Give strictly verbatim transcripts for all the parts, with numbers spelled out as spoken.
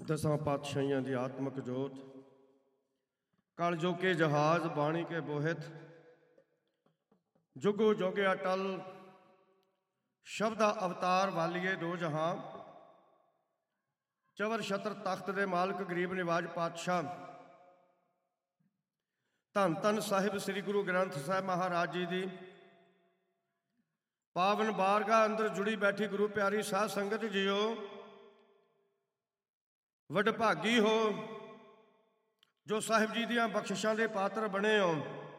दसां पातशाहियां दी आत्मक जोत, कल जो के जहाज बाणी के बोहित, जुगो जोगे अटल शब्द अवतार वालिए दो जहां, चवर छत्र तख्त दे मालक गरीब निवाज पातशाह धन धन साहिब श्री गुरु ग्रंथ साहिब महाराज जी दी पावन बारगाह अंदर जुड़ी बैठी गुरु प्यारी साध संगत जीओ, वडभागी हो जो साहिब जी दियां बख्शिशां दे पात्र बने हो।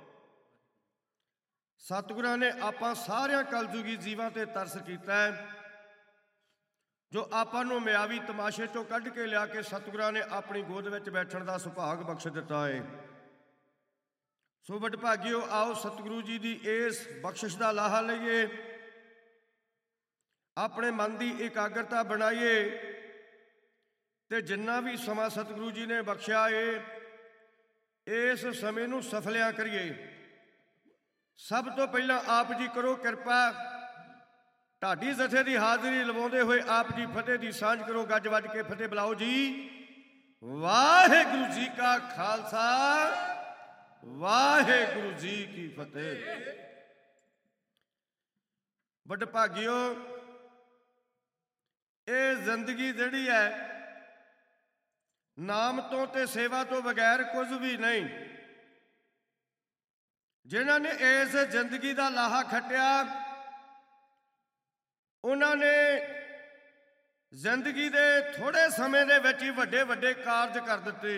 सतगुरां ने आपां सारियां कलयुगी जीवां ते तरस कीता है, जो आपां नूं मियावी तमाशे चों कढ के लिया के सतगुरां ने अपनी गोद विच बैठण दा सुभाग बख्श दिता है। सो वडभागिओ, आओ सतगुरु जी दी इस बख्शिश दा लाहा लईए, अपने मन की एकाग्रता बनाइए ते जिन्ना भी समा सतगुरु जी ने बख्शिया है इस समय नूं सफलिया करिए। सब तो पहला आप जी करो किरपा, ढाडी जथे की हाजरी लवाउंदे होए आप जी फतेह की सांझ करो, गज वज के फतेह बुलाओ जी। वाहिगुरु जी का खालसा, वाहिगुरु जी की फतेह। वडभागिओ, ये जिंदगी जिहड़ी है नाम तो ते सेवा तो बगैर कुछ भी नहीं। जिन्हां ने इस जिंदगी का लाहा खटिया उन्होंने जिंदगी के थोड़े समय दे विच ही वड्डे वड्डे कारज कर दिते,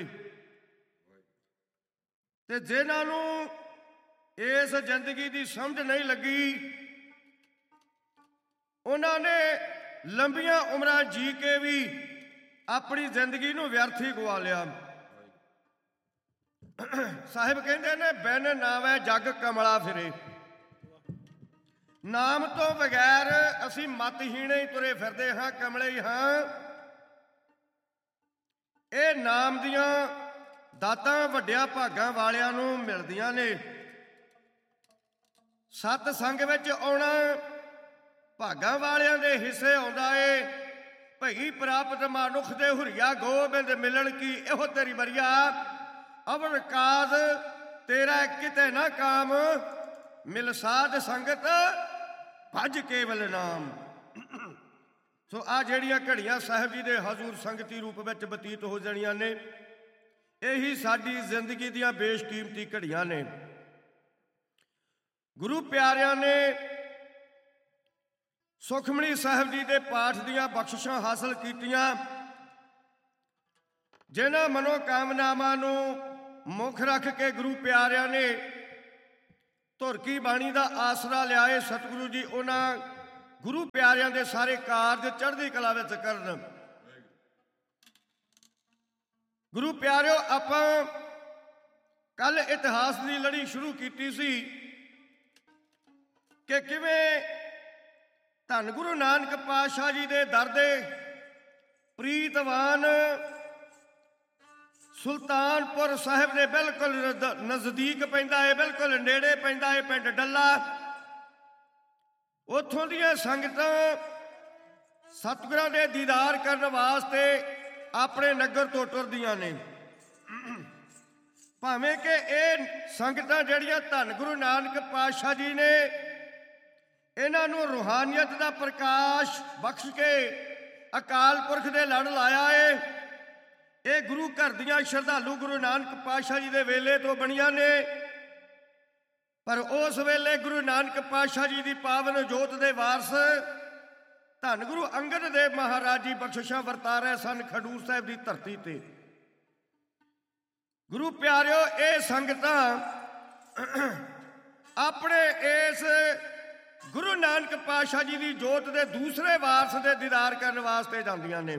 ते जिन्हां नूं इस जिंदगी की समझ नहीं लगी उन्होंने लंबियां उम्रां जी के भी अपनी जिंदगी नूं व्यर्थ ही गवा लिया। साहिब कहते ने बिन नावै जग कमला फिरे, नाम तो बगैर असी मतहीन ही तुरे फिरदे हाँ, कमले ही हाँ। ये नाम दियां दातां वड्डियां भागां वालियां नूं मिलदियां ने। सत संग विच आउणा भागां वालियां दे हिस्से आउंदा है। भई प्राप्त मानुख दे हुरिया गोबिंद मिलन की इहो तेरी बरिया, अवन काज तेरा किते ना काम, मिल साध संगत भज केवल नाम। सो आ जिहड़ियां घड़ियां साहिब जी दे हजूर संगती रूप विच बतीत हो जाणियां ने, यही साडी जिंदगी दियां बेशकीमती घड़ियां ने। गुरु प्यारियां ने सुखमणी साहिब जी के पाठ दियां बख्शिशां हासिल कीतियां, जिन्हां मनोकामनावां नूं मुख रख के गुरु प्यारियां ने धुर की बाणी का आसरा लिया। सतगुरु जी उन्हां गुरु प्यारियां दे सारे कारज चढ़दी कला विच करन। गुरु प्यारिओ, आपां कल इतिहास की लड़ी शुरू की सी कि किवें धन गुरु नानक पातशाह जी दे दर दे प्रीतवान सुल्तानपुर साहिब ने बिल्कुल नजदीक पैंदा है, बिल्कुल नेड़े पैंदा है पिंड डल्ला। उत्थों दियां संगतां सतगुरां दे दीदार करन वास्ते अपने नगर तो टुरदियां ने। भावें कि ये संगतां जिहड़ियां धन गुरु नानक पातशाह जी ने इन्हां नूं रूहानियत का प्रकाश बख्श के अकाल पुरख दे लड़ लाया है। ये गुरु घर दियां श्रद्धालु गुरु नानक पातशाह जी दे वेले तो बनियां ने, पर उस वेले गुरु नानक पातशाह जी की पावन जोत दे वारस धन गुरु अंगद देव महाराज जी बख्शिशां वरता रहे सन खडूर साहिब की धरती ते। गुरु प्यारिओ, ये संगतां अपने इस गुरु नानक पातशाह जी की जोत के दूसरे वारस के दीदार करने वास्ते जांदियां ने।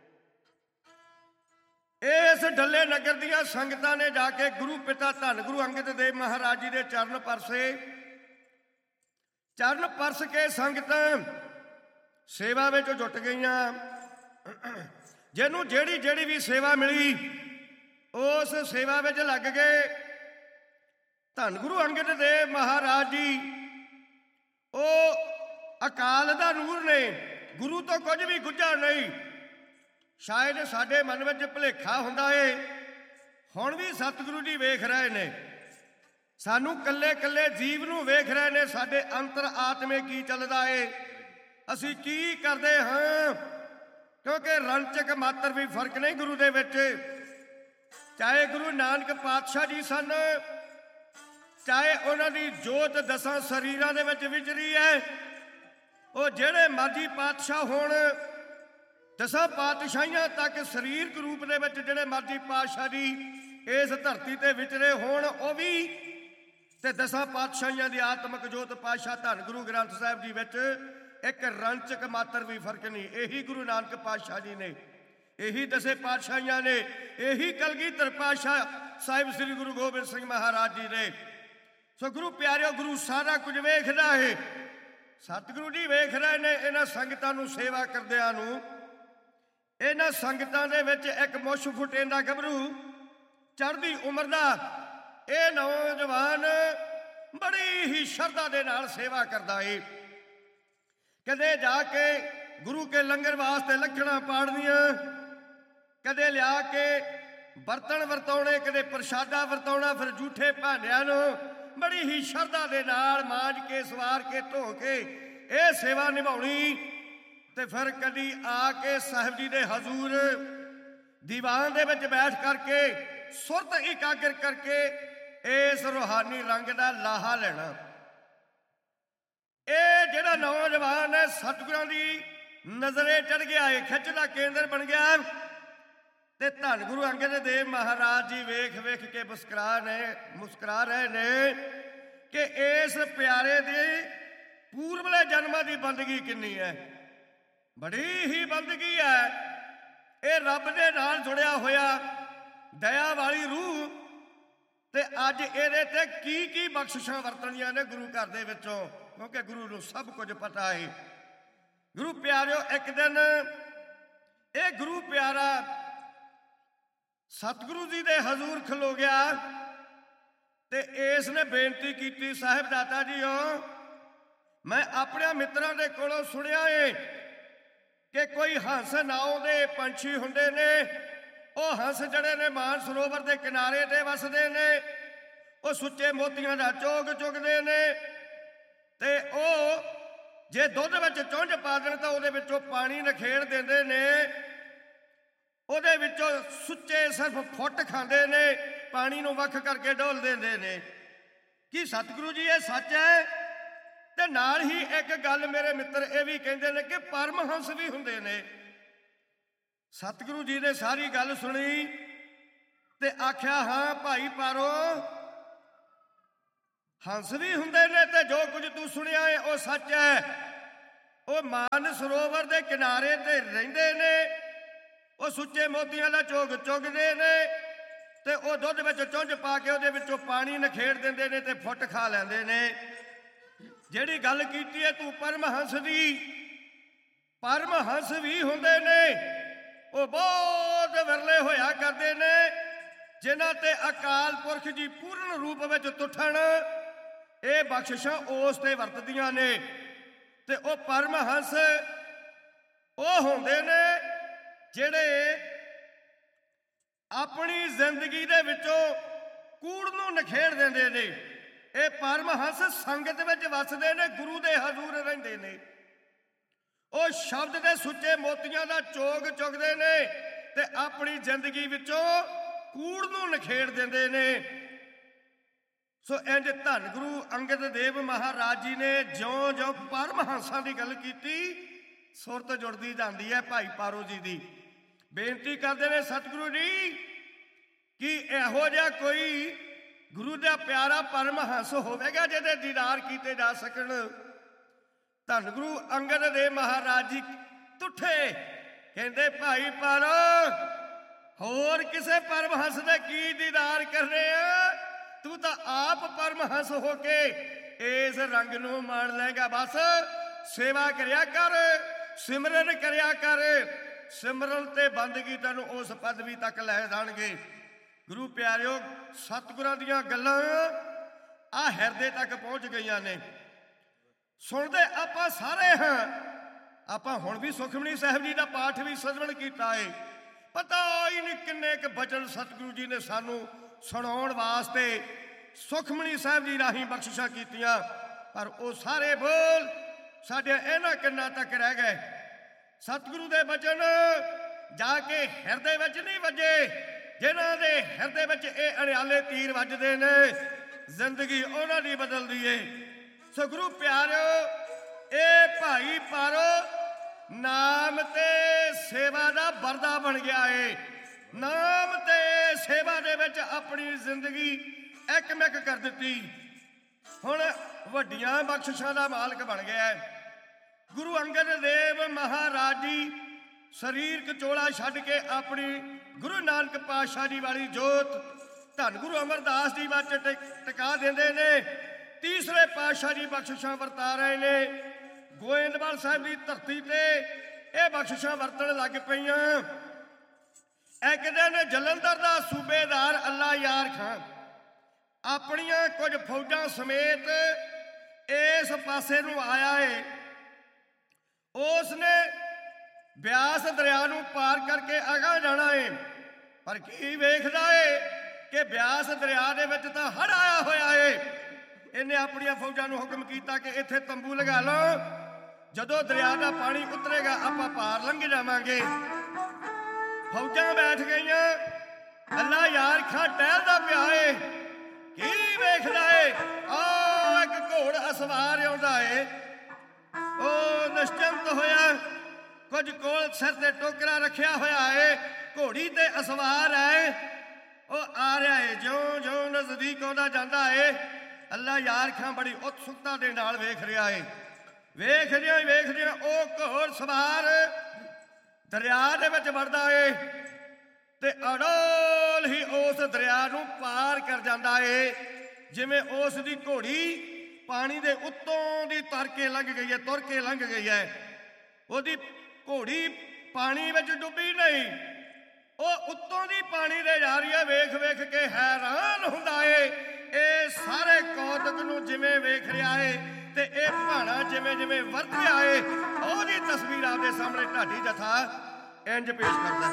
इस डल्ले नगर दियां संगतां ने जाके गुरु पिता धन गुरु अंगद देव महाराज जी के चरण परसे। चरण परस के संगतां सेवा में जुट गईयां। जिन्हों जेड़ी जेड़ी भी सेवा मिली उस सेवा में लग गए। धन गुरु अंगद देव महाराज जी ओ अकाल दा नूर ने, गुरु तो कुछ भी गुझा नहीं। ਸ਼ਾਇਦ ਸਾਡੇ ਮਨ ਵਿੱਚ ਭੁਲੇਖਾ ਹੁੰਦਾ ਏ, ਹੁਣ ਵੀ ਸਤਿਗੁਰੂ ਜੀ ਵੇਖ ਰਹੇ ਨੇ ਸਾਨੂੰ, ਕੱਲੇ ਕੱਲੇ ਜੀਵ ਨੂੰ ਵੇਖ ਰਹੇ ਨੇ, ਸਾਡੇ ਅੰਤਰ ਆਤਮੇ ਕੀ ਚੱਲਦਾ ਏ, ਅਸੀਂ ਕੀ ਕਰਦੇ ਹਾਂ। ਕਿਉਂਕਿ ਰੰਚਕ ਮਾਤਰ ਵੀ ਫਰਕ ਨਹੀਂ ਗੁਰੂ ਦੇ ਵਿੱਚ। ਚਾਹੇ ਗੁਰੂ ਨਾਨਕ ਪਾਤਸ਼ਾਹ ਜੀ ਸਨ, ਚਾਹੇ ਉਹਨਾਂ ਦੀ ਜੋਤ ਦਸਾਂ ਸਰੀਰਾਂ ਦੇ ਵਿੱਚ ਵਿਚਰੀ ਹੈ, ਉਹ ਜਿਹੜੇ ਮਰਜੀ ਪਾਤਸ਼ਾਹ ਹੋਣ, ਦਸਾਂ ਪਾਤਸ਼ਾਹੀਆਂ ਤੱਕ ਸਰੀਰਕ ਰੂਪ ਦੇ ਵਿੱਚ ਜਿਹੜੇ ਮਰਜੀ ਪਾਤਸ਼ਾਹ ਜੀ ਇਸ ਧਰਤੀ ਤੇ ਵਿਚਰੇ ਹੋਣ, ਉਹ ਵੀ ਤੇ ਦਸਾਂ ਪਾਤਸ਼ਾਹੀਆਂ ਦੀ ਆਤਮਿਕ ਜੋਤ ਪਾਤਸ਼ਾਹ ਧੰਨ ਗੁਰੂ ਗ੍ਰੰਥ ਸਾਹਿਬ ਜੀ ਵਿੱਚ ਇੱਕ ਰੰਚਕ ਮਾਤਰ ਵੀ ਫਰਕ ਨਹੀਂ। ਇਹੀ ਗੁਰੂ ਨਾਨਕ ਪਾਤਸ਼ਾਹ ਜੀ ਨੇ, ਇਹੀ ਦਸੇ ਪਾਤਸ਼ਾਹੀਆਂ ਨੇ, ਇਹੀ ਕਲਗੀਧਰ ਪਾਤਸ਼ਾਹ ਸਾਹਿਬ ਸ੍ਰੀ ਗੁਰੂ ਗੋਬਿੰਦ ਸਿੰਘ ਮਹਾਰਾਜ ਜੀ ਨੇ। ਸੋ ਗੁਰੂ ਪਿਆਰਿਓ, ਗੁਰੂ ਸਾਰਾ ਕੁਝ ਵੇਖਦਾ ਹੈ, ਸਤਿਗੁਰੂ ਜੀ ਵੇਖ ਰਹੇ ਨੇ ਇਹਨਾਂ ਸੰਗਤਾਂ ਨੂੰ ਸੇਵਾ ਕਰਦਿਆਂ ਨੂੰ। ਇਹਨਾਂ ਸੰਗਤਾਂ ਦੇ ਵਿੱਚ ਇੱਕ ਮੁੱਛ ਫੁੱਟੇਂਦਾ ਗੱਭਰੂ ਚੜ੍ਹਦੀ ਉਮਰ ਦਾ ਇਹ ਨੌਜਵਾਨ ਬੜੀ ਹੀ ਸ਼ਰਧਾ ਦੇ ਨਾਲ ਸੇਵਾ ਕਰਦਾ ਏ। ਕਦੇ ਜਾ ਕੇ ਗੁਰੂ ਕੇ ਲੰਗਰ ਵਾਸਤੇ ਲੱਕੜਾਂ ਪਾੜਨੀਆਂ, ਕਦੇ ਲਿਆ ਕੇ ਬਰਤਨ ਵਰਤਾਉਣੇ, ਕਦੇ ਪ੍ਰਸ਼ਾਦਾ ਵਰਤਾਉਣਾ, ਫਿਰ ਜੂਠੇ ਭਾਂਡਿਆਂ ਨੂੰ ਬੜੀ ਹੀ ਸ਼ਰਧਾ ਦੇ ਨਾਲ ਮਾਂਜ ਕੇ ਸਵਾਰ ਕੇ ਧੋ ਕੇ ਇਹ ਸੇਵਾ ਨਿਭਾਉਣੀ। ਤੇ ਫਿਰ ਕਦੀ ਆ ਕੇ ਸਾਹਿਬ ਜੀ ਦੇ ਹਜ਼ੂਰ ਦੀਵਾਨ ਦੇ ਵਿੱਚ ਬੈਠ ਕਰਕੇ ਸੁਰਤ ਇਕਾਗਰ ਕਰਕੇ ਇਸ ਰੂਹਾਨੀ ਰੰਗ ਦਾ ਲਾਹਾ ਲੈਣਾ। ਇਹ ਜਿਹੜਾ ਨੌਜਵਾਨ ਹੈ ਸਤਿਗੁਰਾਂ ਦੀ ਨਜ਼ਰੇ ਚੜ ਗਿਆ ਏ, ਖਿੱਚ ਦਾ ਕੇਂਦਰ ਬਣ ਗਿਆ। ਤੇ ਧੰਨ ਗੁਰੂ ਅੰਗਦ ਦੇਵ ਮਹਾਰਾਜ ਜੀ ਵੇਖ ਵੇਖ ਕੇ ਮੁਸਕਰਾ ਨੇ ਮੁਸਕਰਾ ਰਹੇ ਨੇ ਕਿ ਇਸ ਪਿਆਰੇ ਦੇ ਪੂਰਬਲੇ ਜਨਮਾਂ ਦੀ ਬੰਦਗੀ ਕਿੰਨੀ ਹੈ, ਬੜੀ ਹੀ ਬੰਦਗੀ ਹੈ। ਇਹ ਰੱਬ ਦੇ ਨਾਲ ਜੁੜਿਆ ਹੋਇਆ ਦਇਆ ਵਾਲੀ ਰੂਹ, ਤੇ ਅੱਜ ਇਹਦੇ ਤੇ ਕੀ ਕੀ ਬਖਸ਼ਿਸ਼ਾਂ ਵਰਤਣੀਆਂ ਨੇ ਗੁਰੂ ਘਰ ਦੇ ਵਿੱਚੋਂ, ਕਿਉਂਕਿ ਗੁਰੂ ਨੂੰ ਸਭ ਕੁਝ ਪਤਾ ਹੈ। ਗੁਰੂ ਪਿਆਰਿਓ, ਇੱਕ ਦਿਨ ਇਹ ਗੁਰੂ ਪਿਆਰਾ ਸਤਿਗੁਰੂ ਜੀ ਦੇ ਹਜ਼ੂਰ ਖਲੋ ਗਿਆ ਤੇ ਇਸ ਨੇ ਬੇਨਤੀ ਕੀਤੀ, ਸਾਹਿਬਜ਼ਾਦਾ ਜੀਓ, ਮੈਂ ਆਪਣੇ ਮਿੱਤਰਾਂ ਦੇ ਕੋਲੋਂ ਸੁਣਿਆ ਏ ਕਿ ਕੋਈ ਹੰਸ ਨਾਉ ਦੇ ਪੰਛੀ ਹੁੰਦੇ ਨੇ। ਉਹ ਹੰਸ ਜਿਹੜੇ ਨੇ ਮਾਨ ਸਰੋਵਰ ਦੇ ਕਿਨਾਰੇ ਤੇ ਵਸਦੇ ਨੇ, ਉਹ ਸੁੱਚੇ ਮੋਤੀਆਂ ਦਾ ਚੋਗ ਚੁਗਦੇ ਨੇ, ਤੇ ਉਹ ਜੇ ਦੁੱਧ ਵਿੱਚ ਚੁੰਝ ਪਾ ਦੇਣ ਤਾਂ ਉਹਦੇ ਵਿੱਚੋਂ ਪਾਣੀ ਨਖੇੜ ਦਿੰਦੇ ਨੇ, ਉਹਦੇ ਵਿੱਚੋਂ ਸੁੱਚੇ ਸਿਰਫ ਫੁੱਟ ਖਾਂਦੇ ਨੇ, ਪਾਣੀ ਨੂੰ ਵੱਖ ਕਰਕੇ ਡੋਲ ਦਿੰਦੇ ਨੇ। ਕੀ ਸਤਿਗੁਰੂ ਜੀ ਇਹ ਸੱਚ ਹੈ? ਤੇ ਨਾਲ ਹੀ ਇੱਕ ਗੱਲ ਮੇਰੇ ਮਿੱਤਰ ਇਹ ਵੀ ਕਹਿੰਦੇ ਨੇ ਕਿ ਪਰਮਹੰਸ ਵੀ ਹੁੰਦੇ ਨੇ। ਸਤਿਗੁਰੂ ਜੀ ਨੇ ਸਾਰੀ ਗੱਲ ਸੁਣੀ ਤੇ ਆਖਿਆ, ਹਾਂ ਭਾਈ ਪਾਰੋ, ਹੰਸ ਵੀ ਹੁੰਦੇ ਨੇ ਤੇ ਜੋ ਕੁਝ ਤੂੰ ਸੁਣਿਆ ਹੈ ਉਹ ਸੱਚ ਹੈ। ਉਹ ਮਾਨ ਸਰੋਵਰ ਦੇ ਕਿਨਾਰੇ ਤੇ ਰਹਿੰਦੇ ਨੇ, ਉਹ ਸੁੱਚੇ ਮੋਤੀਆਂ ਦਾ ਚੋਗ ਚੁਗਦੇ ਨੇ, ਤੇ ਉਹ ਦੁੱਧ ਵਿੱਚ ਚੁੰਝ ਪਾ ਕੇ ਉਹਦੇ ਵਿੱਚੋਂ ਪਾਣੀ ਨਖੇੜ ਦਿੰਦੇ ਨੇ ਤੇ ਫੁੱਟ ਖਾ ਲੈਂਦੇ ਨੇ। ਜਿਹੜੀ ਗੱਲ ਕੀਤੀ ਹੈ ਤੂੰ ਪਰਮਹੰਸ ਦੀ, ਪਰਮਹੰਸ ਵੀ ਹੁੰਦੇ ਨੇ, ਉਹ ਬਹੁਤ ਵਿਰਲੇ ਹੋਇਆ ਕਰਦੇ ਨੇ ਜਿਨ੍ਹਾਂ ਤੇ ਅਕਾਲ ਪੁਰਖ ਜੀ ਪੂਰਨ ਰੂਪ ਵਿੱਚ ਤੁਠਣ। ਇਹ ਬਖਸ਼ਿਸ਼ਾਂ ਉਸ ਤੇ ਵਰਤਦੀਆਂ ਨੇ। ਤੇ ਉਹ ਪਰਮਹੰਸ ਉਹ ਹੁੰਦੇ ਨੇ ਜਿਹੜੇ ਆਪਣੀ ਜ਼ਿੰਦਗੀ ਦੇ ਵਿੱਚੋਂ ਕੂੜ ਨੂੰ ਨਖੇੜ ਦਿੰਦੇ ਨੇ। ਇਹ ਪਰਮਹੰਸ ਸੰਗਤ ਵਿੱਚ ਵਸਦੇ ਨੇ, ਗੁਰੂ ਦੇ ਹਜ਼ੂਰ ਰਹਿੰਦੇ ਨੇ। ਉਹ ਸ਼ਬਦ ਦੇ ਸੁੱਚੇ ਮੋਤੀਆਂ ਦਾ ਚੋਗ ਚੁਗਦੇ ਨੇ ਤੇ ਆਪਣੀ ਜ਼ਿੰਦਗੀ ਵਿੱਚੋਂ ਕੂੜ ਨੂੰ ਨਖੇੜ ਦਿੰਦੇ ਨੇ। ਸੋ ਇੰਝ ਧੰਨ ਗੁਰੂ ਅੰਗਦ ਦੇਵ ਮਹਾਰਾਜ ਜੀ ਨੇ ਜਿਉਂ ਜਿਉਂ ਪਰਮਹੰਸਾਂ ਦੀ ਗੱਲ ਕੀਤੀ, ਸੁਰਤ ਜੁੜਦੀ ਜਾਂਦੀ ਹੈ ਭਾਈ ਪਾਰੋ ਜੀ ਦੀ। ਬੇਨਤੀ ਕਰਦੇ ਨੇ ਸਤਿਗੁਰੂ ਜੀ ਕਿ ਇਹੋ ਜਿਹਾ ਕੋਈ ਗੁਰੂ ਦਾ ਪਿਆਰਾ ਪਰਮਹੰਸ ਹੋਵੇਗਾ ਜਿਹਦੇ ਦੀਦਾਰ ਕੀਤੇ ਜਾ ਸਕਣ। ਧੰਨ ਗੁਰੂ ਅੰਗਦ ਦੇਵ ਮਹਾਰਾਜ ਜੀ ਤੁੱਠੇ, ਕਹਿੰਦੇ ਭਾਈ ਪਾਰੋ, ਹੋਰ ਕਿਸੇ ਪਰਮਹੰਸ ਦੇ ਕੀ ਦੀਦਾਰ ਕਰਨੇ ਆ, ਤੂੰ ਤਾਂ ਆਪ ਪਰਮਹੰਸ ਹੋ ਕੇ ਇਸ ਰੰਗ ਨੂੰ ਮਾਣ ਲਏਗਾ। ਬਸ ਸੇਵਾ ਕਰਿਆ ਕਰ, ਸਿਮਰਨ ਕਰਿਆ ਕਰ, ਸਿਮਰਨ ਤੇ ਬੰਦਗੀ ਤੈਨੂੰ ਉਸ ਪਦਵੀ ਤੱਕ ਲੈ ਜਾਣਗੇ। ਗੁਰੂ ਪਿਆਰਿਓ, ਸਤਿਗੁਰਾਂ ਦੀਆਂ ਗੱਲਾਂ ਆ ਹਿਰਦੇ ਤੱਕ ਪਹੁੰਚ ਗਈਆਂ ਨੇ। ਸੁਣਦੇ ਆਪਾਂ ਸਾਰੇ ਹਾਂ। ਆਪਾਂ ਹੁਣ ਵੀ ਸੁਖਮਨੀ ਸਾਹਿਬ ਜੀ ਦਾ ਪਾਠ ਵੀ ਸਜਵਣ ਕੀਤਾ ਏ, ਪਤਾ ਹੀ ਨਹੀਂ ਕਿੰਨੇ ਕੁ ਬਚਨ ਸਤਿਗੁਰੂ ਜੀ ਨੇ ਸਾਨੂੰ ਸੁਣਾਉਣ ਵਾਸਤੇ ਸੁਖਮਨੀ ਸਾਹਿਬ ਜੀ ਰਾਹੀਂ ਬਖਸ਼ਿਸ਼ਾਂ ਕੀਤੀਆਂ, ਪਰ ਉਹ ਸਾਰੇ ਬੋਲ ਸਾਡੇ ਇਹਨਾਂ ਕੰਨਾਂ ਤੱਕ ਰਹਿ ਗਏ। ਸਤਿਗੁਰੂ ਦੇ ਬਚਨ ਜਾ ਕੇ ਹਿਰਦੇ ਵਿੱਚ ਨਹੀਂ ਵੱਜੇ, ਜਿਨ੍ਹਾਂ ਦੇ ਹਿਰਦੇ ਵਿੱਚ ਇਹ ਅਣਿਆਲੇ ਤੀਰ ਵੱਜਦੇ ਨੇ, ਜ਼ਿੰਦਗੀ ਉਹਨਾਂ ਦੀ ਬਦਲਦੀ ਏ। ਸੋ ਗੁਰੂ ਪਿਆਰਿਓ, ਇਹ ਭਾਈ ਪਾਰੋ ਨਾਮ ਤੇ ਸੇਵਾ ਦਾ ਬਰਦਾ ਬਣ ਗਿਆ ਏ। ਨਾਮ ਤੇ ਸੇਵਾ ਦੇ ਵਿੱਚ ਆਪਣੀ ਜ਼ਿੰਦਗੀ ਇੱਕਮਿਕ ਕਰ ਦਿੱਤੀ, ਹੁਣ ਵੱਡੀਆਂ ਬਖਸ਼ਿਸ਼ਾਂ ਦਾ ਮਾਲਕ ਬਣ ਗਿਆ ਹੈ। ਗੁਰੂ ਅੰਗਦ ਦੇਵ ਮਹਾਰਾਜ ਜੀ ਸਰੀਰਕ ਚੋਲਾ ਛੱਡ ਕੇ ਆਪਣੀ ਗੁਰੂ ਨਾਨਕ ਪਾਤਸ਼ਾਹ ਜੀ ਵਾਲੀ ਜੋਤ ਧੰਨ ਗੁਰੂ ਅਮਰਦਾਸ ਜੀ ਵਿੱਚ ਟਿਕਾ ਦਿੰਦੇ ਨੇ। ਤੀਸਰੇ ਪਾਤਸ਼ਾਹ ਜੀ ਬਖਸ਼ਿਸ਼ਾਂ ਵਰਤਾ ਰਹੇ ਨੇ। ਗੋਇੰਦਵਾਲ ਸਾਹਿਬ ਦੀ ਧਰਤੀ ਤੇ ਇਹ ਬਖਸ਼ਿਸ਼ਾਂ ਵਰਤਣ ਲੱਗ ਪਈਆਂ। ਇੱਕ ਦਿਨ ਜਲੰਧਰ ਦਾ ਸੂਬੇਦਾਰ ਅੱਲਾ ਯਾਰ ਖਾਂ ਆਪਣੀਆਂ ਕੁਝ ਫੌਜਾਂ ਸਮੇਤ ਇਸ ਪਾਸੇ ਨੂੰ ਆਇਆ ਏ। ਉਸ ਨੇ ਬਿਆਸ ਦਰਿਆ ਨੂੰ ਪਾਰ ਕਰਕੇ ਅਗਾਂਹ ਜਾਣਾ ਏ, ਪਰ ਕੀ ਵੇਖਦਾ ਏ ਕਿ ਬਿਆਸ ਦਰਿਆ ਦੇ ਵਿੱਚ ਤਾਂ ਹੜ੍ਹ ਆਇਆ ਹੋਇਆ ਏ। ਇਹਨੇ ਆਪਣੀਆਂ ਫੌਜਾਂ ਨੂੰ ਹੁਕਮ ਕੀਤਾ ਕਿ ਇੱਥੇ ਤੰਬੂ ਲਗਾ ਲਓ, ਜਦੋਂ ਦਰਿਆ ਦਾ ਪਾਣੀ ਉਤਰੇਗਾ ਆਪਾਂ ਪਾਰ ਲੰਘ ਜਾਵਾਂਗੇ। ਫੌਜਾਂ ਬੈਠ ਗਈਆਂ। ਅੱਲਾ ਯਾਰ ਖਾਂ ਟਹਿਲਦਾ ਪਿਆ ਏ। ਕੀ ਵੇਖਦਾ ਏ? ਆ ਇੱਕ ਘੋੜ ਅਸਵਾਰ ਆਉਂਦਾ ਏ। ਉਹ ਨਿਸ਼ਚਿੰਤ ਹੋਇਆ, ਕੁਝ ਕੋਲ ਸਿਰ ਤੇ ਟੋਕਰਾ ਰੱਖਿਆ ਹੋਇਆ ਏ, ਘੋੜੀ ਤੇ ਅਸਵਾਰ ਹੈ। ਉਹ ਆ ਰਿਹਾ ਏ, ਜਿਉਂ ਜਿਉਂ ਨਜ਼ਦੀਕ ਆਉਂਦਾ ਜਾਂਦਾ ਏ, ਅੱਲਾ ਯਾਰ ਖਾਂ ਬੜੀ ਉਤਸੁਕਤਾ ਦੇ ਨਾਲ ਵੇਖ ਰਿਹਾ ਏ। ਵੇਖਦਿਆਂ ਹੀ ਵੇਖਦਿਆਂ ਉਹ ਘੋੜ ਸਵਾਰ ਦਰਿਆ ਦੇ ਵਿੱਚ ਵੜਦਾ ਏ ਤੇ ਅਡੋਲ ਹੀ ਉਸ ਦਰਿਆ ਨੂੰ ਪਾਰ ਕਰ ਜਾਂਦਾ ਏ, ਜਿਵੇਂ ਉਸ ਦੀ ਘੋੜੀ ਪਾਣੀ ਦੇ ਉੱਤੋਂ ਦੀ ਤਰ ਕੇ ਲੰਘ ਗਈ ਹੈ, ਤੁਰ ਕੇ ਲੰਘ ਗਈ ਹੈ। ਉਹਦੀ ਘੋੜੀ ਪਾਣੀ ਵਿੱਚ ਡੁੱਬੀ ਨਹੀਂ, ਉਹ ਉੱਤੋਂ ਦੀ ਪਾਣੀ ਦੇ ਜਾ ਰਹੀ ਹੈ। ਵੇਖ ਵੇਖ ਕੇ ਹੈਰਾਨ ਹੁੰਦਾ ਏ। ਇਹ ਸਾਰੇ ਕੌਤਕ ਨੂੰ ਜਿਵੇਂ ਵੇਖ ਰਿਹਾ ਏ ਤੇ ਇਹ ਭਾਣਾ ਜਿਵੇਂ ਜਿਵੇਂ ਵਰਤ ਰਿਹਾ ਏ, ਉਹਦੀ ਤਸਵੀਰ ਆਪਦੇ ਸਾਹਮਣੇ ਢਾਡੀ ਜਥਾ ਇੰਜ ਪੇਸ਼ ਕਰਦਾ।